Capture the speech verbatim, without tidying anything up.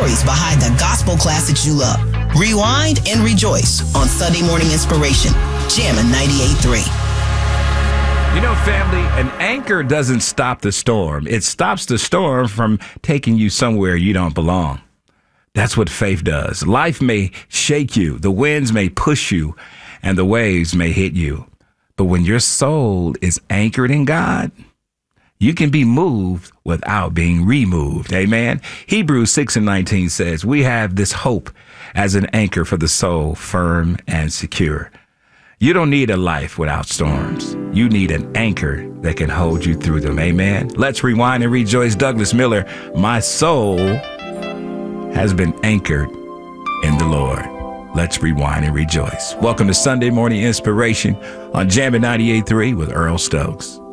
stories behind the gospel classics you love. Rewind and rejoice on Sunday Morning Inspiration, Jammin' ninety-eight point three. You know, family, an anchor doesn't stop the storm. It stops the storm from taking you somewhere you don't belong. That's what faith does. Life may shake you, the winds may push you, and the waves may hit you. But when your soul is anchored in God, you can be moved without being removed. Amen. Hebrews six and nineteen says, we have this hope as an anchor for the soul, firm and secure. You don't need a life without storms. You need an anchor that can hold you through them. Amen. Let's rewind and rejoice. Douglas Miller, my soul has been anchored in the Lord. Let's rewind and rejoice. Welcome to Sunday Morning Inspiration on Jammin' ninety-eight point three with Earl Stokes.